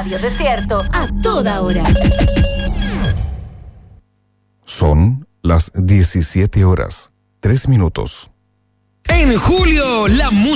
Radio Desierto a toda hora. Son las 17 horas, 3 minutos. En julio, la música